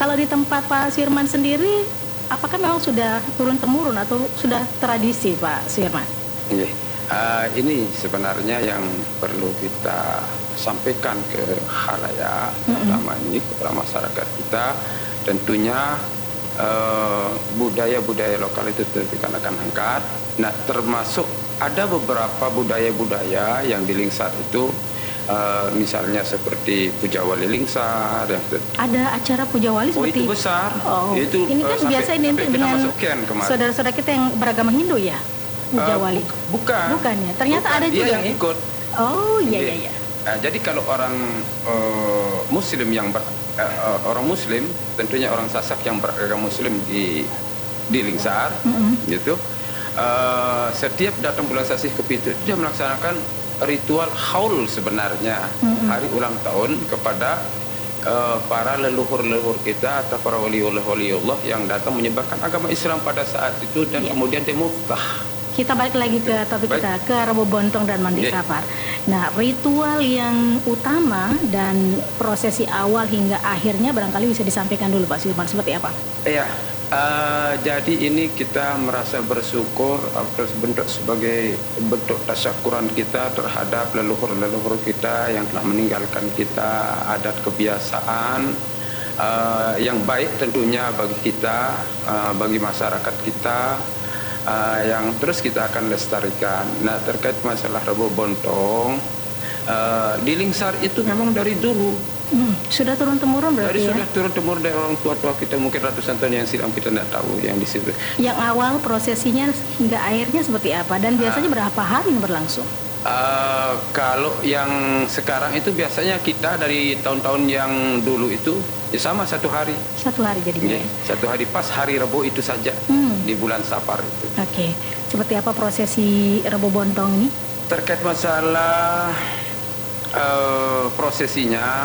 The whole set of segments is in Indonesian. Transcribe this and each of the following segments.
Kalau di tempat Pak Sirman sendiri, apakah memang sudah turun-temurun atau sudah tradisi Pak Sirman? Iya. Ini sebenarnya yang perlu kita sampaikan ke khalayak, terutama ini kepada masyarakat kita. Tentunya budaya-budaya lokal itu kita akan angkat. Nah, termasuk ada beberapa budaya-budaya yang di Lingsar itu, misalnya seperti Puja Wali Lingsar. Ada acara Puja Wali seperti itu besar. Oh, itu ini kan biasa identik dengan saudara-saudara kita yang beragama Hindu ya, Puja Wali. Bukan ya. Ternyata bukan. ada juga yang ikut. Oh iya. Jadi kalau orang Muslim orang Muslim, tentunya orang Sasak yang beragama Muslim di Lingsar, gitu. Setiap datang bulan Sasih Kepitu, dia melaksanakan ritual haul sebenarnya, hari ulang tahun kepada para leluhur-leluhur kita atau para waliullah yang datang menyebarkan agama Islam pada saat itu, dan kemudian dia muftah. Kita balik lagi ke topik kita, ke Rebo Bontong dan Mandi Safar. Nah, ritual yang utama dan prosesi awal hingga akhirnya barangkali bisa disampaikan dulu Pak Sirman, seperti apa? Iya, jadi ini kita merasa bersyukur sebagai bentuk tasyakuran kita terhadap leluhur-leluhur kita yang telah meninggalkan kita adat kebiasaan yang baik tentunya bagi kita, bagi masyarakat kita, yang terus kita akan lestarikan. Nah, terkait masalah Rebo Bontong, di Lingsar itu memang dari dulu sudah turun-temurun berarti Sudah turun-temurun dari orang tua-tua kita, mungkin ratusan tahun yang silam kita tidak tahu yang di situ. Yang awal prosesinya hingga akhirnya seperti apa, dan biasanya berapa hari yang berlangsung? Kalau yang sekarang itu biasanya kita dari tahun-tahun yang dulu itu ya sama satu hari. Satu hari jadinya. Satu hari pas hari Rebo itu saja di bulan Safar itu. Oke. Seperti apa prosesi Rebo Bontong ini? Terkait masalah prosesinya,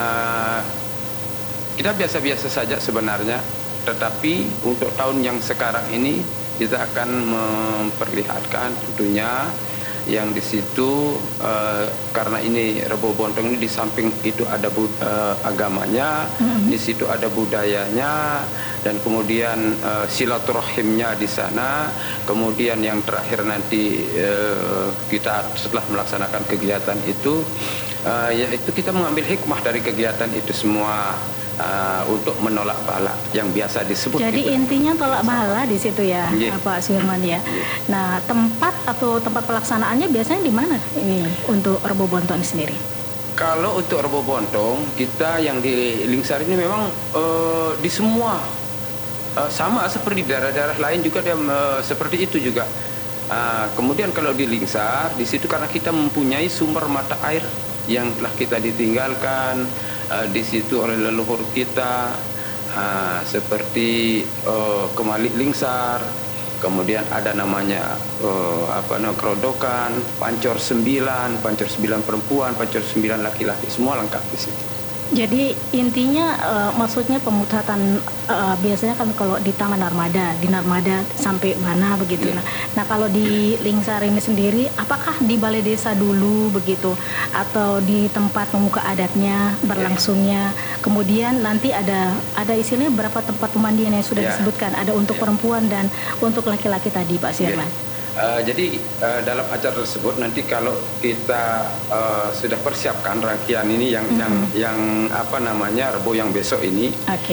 kita biasa-biasa saja sebenarnya, tetapi untuk tahun yang sekarang ini kita akan memperlihatkan tentunya yang di situ, karena ini Rebo Bontong ini di samping itu ada agamanya, di situ ada budayanya, dan kemudian silaturahimnya di sana. Kemudian yang terakhir nanti kita setelah melaksanakan kegiatan itu, yaitu kita mengambil hikmah dari kegiatan itu semua. Untuk menolak bala yang biasa disebut. Jadi gitu. Intinya tolak bala di situ ya, Pak Sirman ya. Nah, tempat pelaksanaannya biasanya di mana ini untuk Rebo Bontong sendiri? Kalau untuk Rebo Bontong, kita yang di Lingsar ini memang di semua sama seperti daerah-daerah lain juga dia seperti itu juga. Kemudian kalau di Lingsar, di situ karena kita mempunyai sumber mata air yang telah kita ditinggalkan di situ oleh leluhur kita, seperti Kemalik Lingsar, kemudian ada namanya Kerodokan, Pancor 9 perempuan, Pancor 9 laki-laki, semua lengkap di situ. Jadi intinya maksudnya pemutatan biasanya kan kalau di Taman Narmada, di Narmada sampai mana begitu. Nah kalau di Lingsar ini sendiri, apakah di balai desa dulu begitu, atau di tempat pemuka adatnya berlangsungnya? Kemudian nanti ada istilahnya berapa tempat pemandian yang sudah disebutkan, ada untuk perempuan dan untuk laki-laki tadi, Pak Sirman. Jadi dalam acara tersebut nanti kalau kita sudah persiapkan rangkaian ini yang apa namanya Rebo yang besok ini,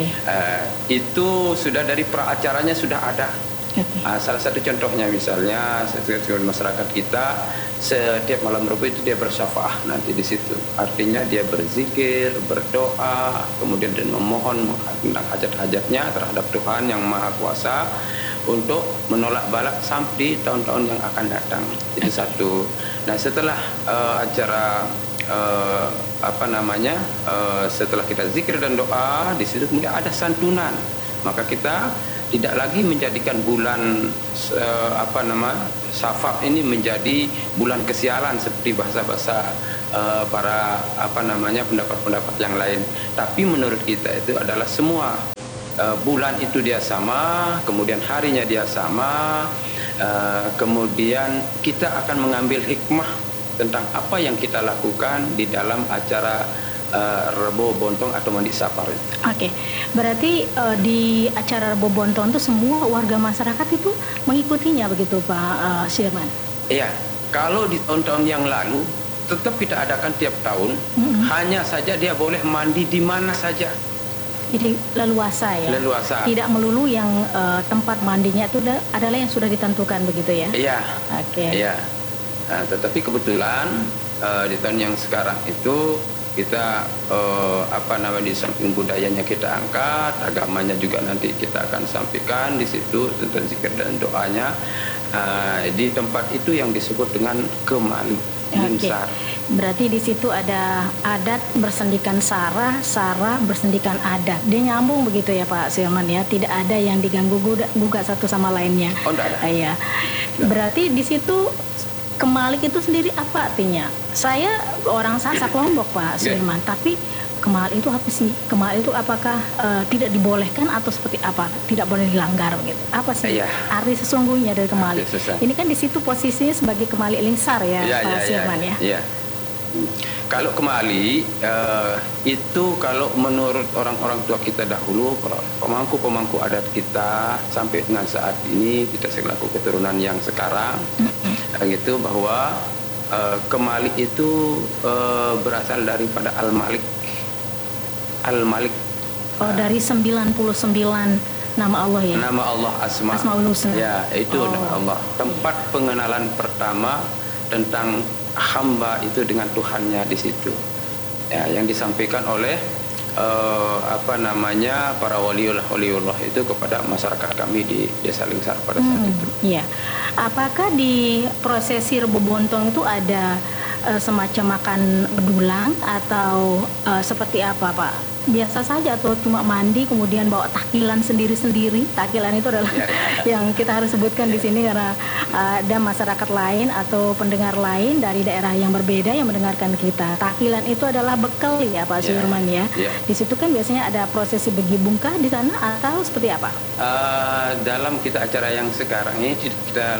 itu sudah dari praacaranya sudah ada. Salah satu contohnya misalnya setiap masyarakat kita setiap malam Rebo itu dia bersyafaah nanti di situ. Artinya dia berzikir, berdoa, kemudian dan memohon tentang hajat-hajatnya terhadap Tuhan yang Maha Kuasa, untuk menolak balak sampai di tahun-tahun yang akan datang. Itu satu. Nah, setelah acara setelah kita zikir dan doa, di situ kemudian ada santunan. Maka kita tidak lagi menjadikan bulan Safar ini menjadi bulan kesialan seperti bahasa-bahasa para pendapat-pendapat yang lain. Tapi menurut kita itu adalah semua bulan itu dia sama, kemudian harinya dia sama, kemudian kita akan mengambil hikmah tentang apa yang kita lakukan di dalam acara Rebo Bontong atau mandi sapar. Oke, berarti di acara Rebo Bontong itu semua warga masyarakat itu mengikutinya begitu Pak Sirman? Iya, kalau di tahun-tahun yang lalu tetap kita adakan tiap tahun, hanya saja dia boleh mandi di mana saja. Jadi leluasa ya? Leluasa. Tidak melulu yang tempat mandinya itu adalah yang sudah ditentukan begitu ya? Iya. Oke. Iya. Nah, tetapi kebetulan di tahun yang sekarang itu kita di samping budayanya kita angkat, agamanya juga nanti kita akan sampaikan di situ tentang zikir dan doanya. Di tempat itu yang disebut dengan Kemali. Lingsar. Berarti di situ ada adat bersendikan sara, sara bersendikan adat. Dia nyambung begitu ya Pak Sirman ya. Tidak ada yang diganggu gugat satu sama lainnya. Oh, enggak ada. Iya. Berarti di situ Kemalik itu sendiri apa artinya? Saya orang Sasak Lombok Pak Sirman, tapi Kemalik itu apa sih? Kemalik itu apakah tidak dibolehkan atau seperti apa? Tidak boleh dilanggar begitu. Apa sih arti sesungguhnya dari Kemalik? Ini kan di situ posisinya sebagai Kemalik Lingsar ya, Pak Sirman ya. Iya. Kalau Kemali itu kalau menurut orang-orang tua kita dahulu, pemangku-pemangku adat kita sampai dengan saat ini kita selaku keturunan yang sekarang, gitu bahwa Kemali itu berasal daripada Al-Malik. Al-Malik. Oh, dari 99 nama Allah ya? Nama Allah Asmaul Husna. Ya, itu nama Allah. Tempat pengenalan pertama tentang hamba itu dengan Tuhannya di situ. Ya, yang disampaikan oleh para waliullah itu kepada masyarakat kami di Desa Lingsar pada saat itu. Iya. Apakah di prosesi Rebo Bontong itu ada semacam makan bedulang atau seperti apa Pak? Biasa saja atau cuma mandi kemudian bawa takilan sendiri-sendiri? Takilan itu adalah yang kita harus sebutkan di sini karena ada masyarakat lain atau pendengar lain dari daerah yang berbeda yang mendengarkan kita. Takilan itu adalah bekal ya Pak Sirman ya. Di situ kan biasanya ada prosesi begibungkah di sana atau seperti apa? Dalam kita acara yang sekarang ini kita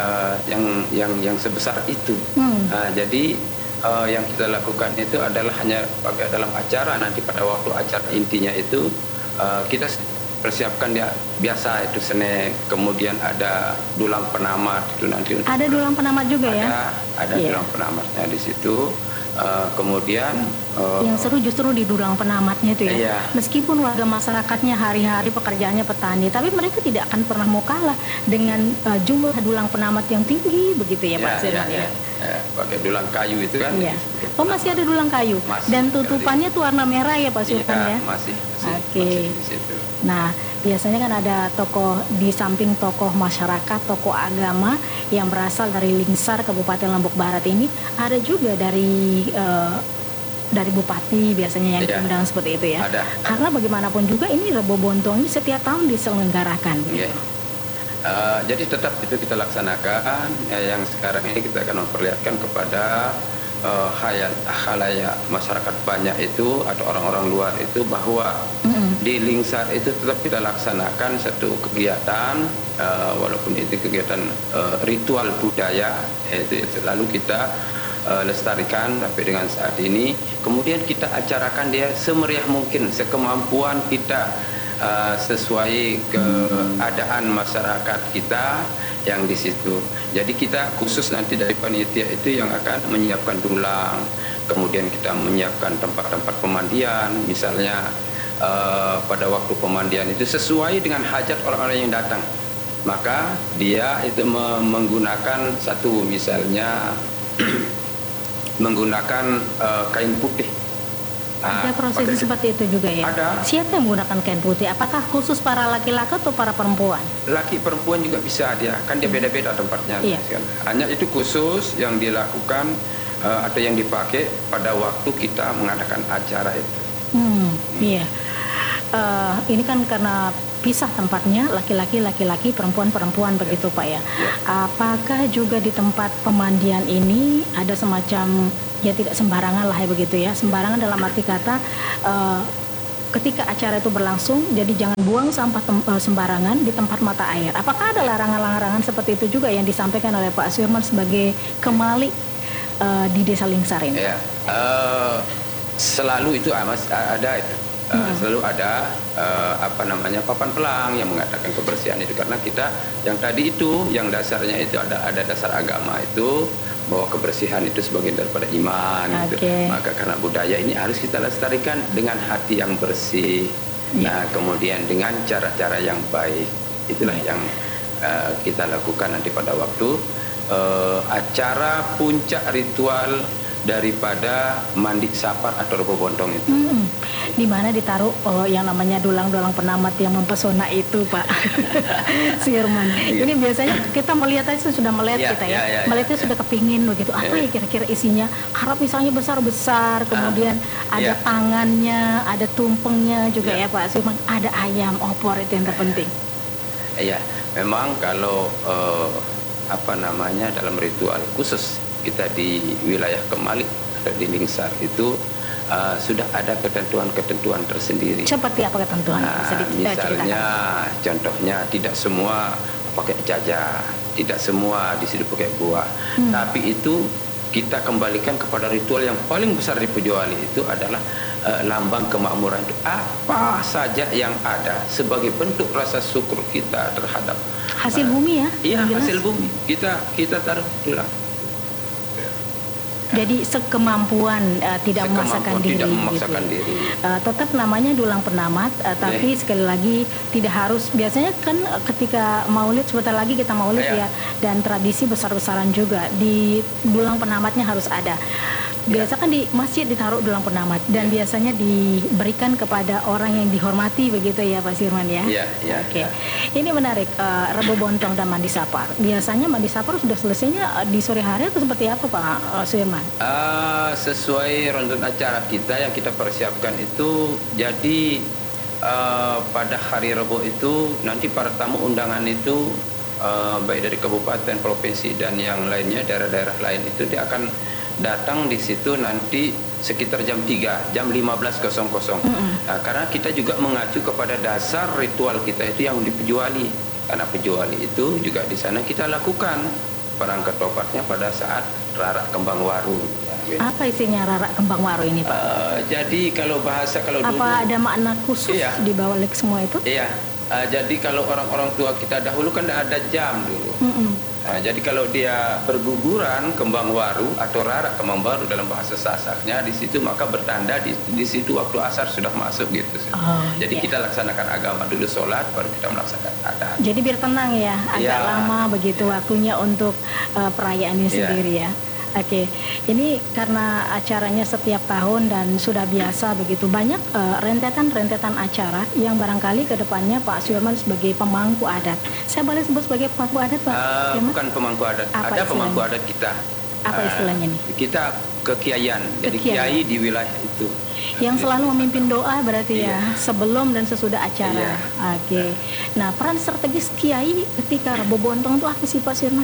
yang sebesar itu. Jadi yang kita lakukan itu adalah hanya pakai dalam acara, nanti pada waktu acara intinya itu kita persiapkan dia biasa itu sene, kemudian ada dulang penamat itu nanti. Ada dulang penamat juga ya? Ada dulang penamatnya di situ. Kemudian yang seru justru di dulang penamatnya itu ya. Iya. Meskipun warga masyarakatnya hari-hari pekerjaannya petani, tapi mereka tidak akan pernah mau kalah dengan jumlah dulang penamat yang tinggi begitu ya Pak Sirman ya. Pakai dulang kayu itu kan. Iya. Oh, masih ada dulang kayu. Dan tutupannya tuh warna merah ya Pak Sirman ya. Masih. Oke. Nah, biasanya kan ada tokoh di samping tokoh masyarakat, tokoh agama yang berasal dari Lingsar Kabupaten Lombok Barat ini, ada juga dari bupati biasanya yang diundang seperti itu ya. Ada. Karena bagaimanapun juga ini Rebo Bontong ini setiap tahun diselenggarakan. Iya. Jadi tetap itu kita laksanakan. Yang sekarang ini kita akan memperlihatkan kepada khalayak masyarakat banyak itu atau orang-orang luar itu bahwa di Lingsar itu tetap kita laksanakan satu kegiatan, walaupun itu kegiatan ritual budaya, itu selalu kita lestarikan sampai dengan saat ini. Kemudian kita acarakan dia semeriah mungkin, sekemampuan kita, sesuai keadaan masyarakat kita yang di situ. Jadi kita khusus nanti dari panitia itu yang akan menyiapkan dulang, kemudian kita menyiapkan tempat-tempat pemandian, misalnya pada waktu pemandian itu sesuai dengan hajat orang-orang yang datang. Maka dia itu menggunakan satu misalnya menggunakan kain putih. Ada prosesi seperti itu juga ya? Ada. Siapa yang menggunakan kain putih? Apakah khusus para laki-laki atau para perempuan? Laki perempuan juga bisa dia, kan dia beda-beda tempatnya. Iya. Hanya itu khusus yang dilakukan atau yang dipakai pada waktu kita mengadakan acara itu. Iya. Ini kan karena pisah tempatnya, laki-laki, perempuan begitu Pak ya. Apakah juga di tempat pemandian ini ada semacam ya tidak sembarangan lah ya begitu ya, sembarangan dalam arti kata ketika acara itu berlangsung, jadi jangan buang sampah sembarangan di tempat mata air. Apakah ada larangan-larangan seperti itu juga yang disampaikan oleh Pak Sirman sebagai Kemali di Desa Lingsar ini? Ya, Selalu itu ada itu. Selalu ada papan pelang yang mengatakan kebersihan itu, karena kita yang tadi itu yang dasarnya itu ada dasar agama itu bahwa kebersihan itu sebagian daripada iman gitu. Maka karena budaya ini harus kita lestarikan dengan hati yang bersih. Nah, kemudian dengan cara-cara yang baik. Itulah yang kita lakukan nanti pada waktu acara puncak ritual daripada mandi sapar atau rebo bontong itu. Di mana ditaruh yang namanya dulang-dulang penamat yang mempesona itu, Pak Sirman. Ini biasanya kita melihat aja sudah melihat kita ya. Melihatnya sudah kepingin begitu. Apa ya kira-kira isinya? Harap misalnya besar-besar, kemudian ada tangannya, ada tumpengnya juga ya Pak Sirman. Ada ayam, opor, itu yang terpenting. Iya, memang kalau dalam ritual khusus kita di wilayah Kemalik atau di Lingsar itu sudah ada ketentuan-ketentuan tersendiri. Seperti apa ketentuan? Misalnya, contohnya tidak semua pakai jajah, tidak semua di situ pakai buah. Tapi itu kita kembalikan kepada ritual yang paling besar di Pejawali, itu adalah lambang kemakmuran. Apa saja yang ada sebagai bentuk rasa syukur kita terhadap hasil bumi ya? Iya, hasil bumi. Kita taruh dulang. Jadi sekemampuan tidak memaksakan diri. Tetap namanya dulang penamat, tapi sekali lagi tidak harus. Biasanya kan ketika maulid, sebentar lagi kita maulid ya, dan tradisi besar-besaran juga di dulang penamatnya harus ada. Biasa kan di masjid ditaruh dulang penamat dan biasanya diberikan kepada orang yang dihormati, begitu ya Pak Sirman ya? Oke. Ini menarik, rebo bontong dan mandi sapar. Biasanya mandi sapar sudah selesainya di sore hari atau seperti apa Pak Sirman? Sesuai runtutan acara kita yang kita persiapkan itu, jadi pada hari Rebo itu nanti para tamu undangan itu baik dari kabupaten, provinsi dan yang lainnya, daerah-daerah lain itu dia akan datang di situ nanti sekitar jam 3, jam 15.00. Nah, karena kita juga mengacu kepada dasar ritual kita itu yang di Pejawali. Karena Pejawali itu juga di sana kita lakukan perang ketopatnya pada saat Rarak Kembang Waru. Apa isinya Rarak Kembang Waru ini Pak? Jadi kalau dulu, apa ada makna khusus di balik semua itu? Iya. Jadi kalau orang-orang tua kita dahulu kan ada jam dulu. Nah, jadi kalau dia berguguran kembang waru atau rarak kembang waru dalam bahasa Sasaknya di situ, maka bertanda di situ waktu asar sudah masuk gitu. Jadi kita laksanakan agama dulu, sholat, baru kita melaksanakan adat. Jadi biar tenang ya, agak lama begitu waktunya untuk perayaan ini sendiri ya. Oke, ini karena acaranya setiap tahun dan sudah biasa begitu, banyak rentetan-rentetan acara yang barangkali ke depannya Pak Sirman sebagai pemangku adat. Saya boleh sebut sebagai pemangku adat Pak? Bukan pemangku adat, ada pemangku adat kita. Apa istilahnya nih? Kita kekiaian, jadi kiai di wilayah itu. Yang selalu memimpin doa berarti ya, sebelum dan sesudah acara. Oke. Nah, peran strategis kiai ketika Rebo Bontong itu apa sih Pak Sirman?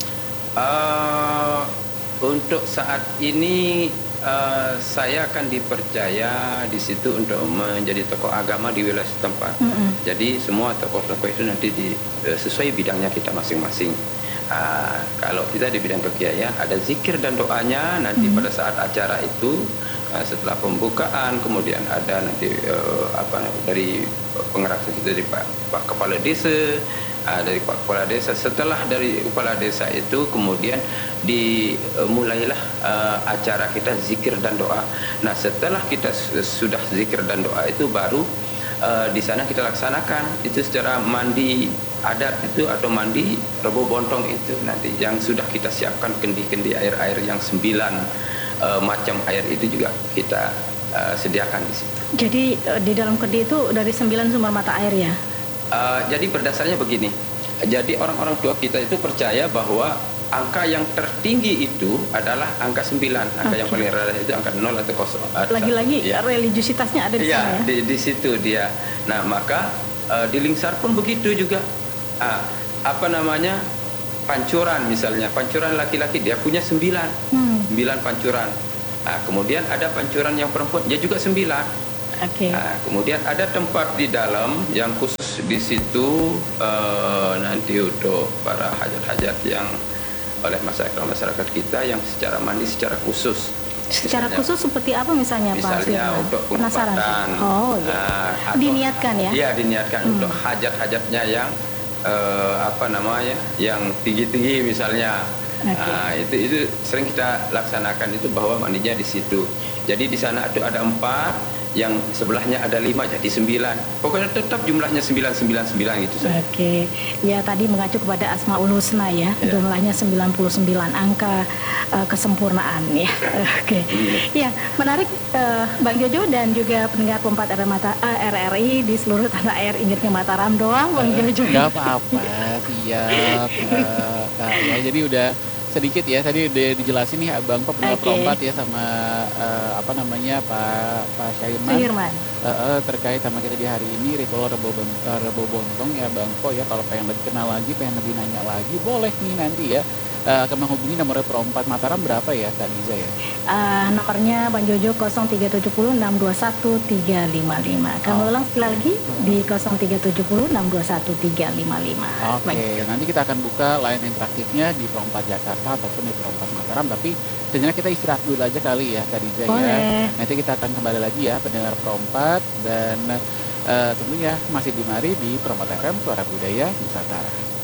Untuk saat ini saya akan dipercaya di situ untuk menjadi tokoh agama di wilayah setempat. Jadi semua tokoh-tokoh itu nanti sesuai bidangnya kita masing-masing. Kalau kita di bidang kekiaian ada zikir dan doanya nanti pada saat acara itu, setelah pembukaan, kemudian ada nanti dari pengerak itu dari Pak Kepala Desa. Dari Pak Kepala Desa. Setelah dari Kepala Desa itu kemudian dimulailah acara kita zikir dan doa. Nah, setelah kita sudah zikir dan doa itu baru di sana kita laksanakan itu secara mandi adat itu atau mandi Rebo Bontong itu nanti yang sudah kita siapkan kendi-kendi air-air yang 9 macam air itu juga kita sediakan di situ. Jadi di dalam kendi itu dari 9 sumber mata air ya? Jadi berdasarnya begini, jadi orang-orang tua kita itu percaya bahwa angka yang tertinggi itu adalah angka 9, angka yang paling rendah itu angka 0 atau 0. Lagi-lagi religiusitasnya ada di sana ya? Di situ dia. Nah, maka di Lingsar pun begitu juga. Pancuran misalnya, pancuran laki-laki dia punya 9 pancuran. Nah, kemudian ada pancuran yang perempuan, dia juga 9. Kemudian ada tempat di dalam yang khusus di situ nanti untuk para hajat-hajat yang oleh masyarakat kita yang secara mandi secara khusus. Secara khusus seperti apa misalnya Pak Misalnya Firman? untuk Penasaran. pengobatan. Oh iya. Diniatkan ya? Iya, diniatkan untuk hajat-hajatnya yang yang tinggi-tinggi misalnya. Itu sering kita laksanakan itu bahwa mandinya di situ. Jadi di sana ada 4, yang sebelahnya ada 5 jadi 9. Pokoknya tetap jumlahnya 999 gitu saja. Oke. Ya tadi mengacu kepada Asmaul Husna ya. Jumlahnya 99 angka kesempurnaan ya. Oke. Ya, menarik Bang Jojo dan juga pendengar Pempat RRI di seluruh tanah air. Ingatnya Mataram doang Bang Jojo. Enggak apa-apa, siap. Ya, jadi udah sedikit ya tadi udah dijelasin nih Abang Pendengar Perompat ya sama Pak Syahirman terkait sama kita di hari ini ritual Rebo Bontong ya Bang Po ya. Kalau pengen lebih kenal lagi, pengen lebih nanya lagi, boleh nih nanti ya akan menghubungi nomor Perompat Mataram berapa ya Kak Niza ya? Nomornya Bang Jojo 0370 621 355. Kami ulang sekali lagi di 0370 621 355. Oke, nanti kita akan buka line interaktifnya di Perompat Jakarta ataupun di Perompat Mataram, tapi sebenarnya kita istirahat dulu aja kali ya Kak Niza ya. Nanti kita akan kembali lagi ya pendengar Perompat dan tentunya masih dimari di Perompat FM Suara Budaya Nusantara.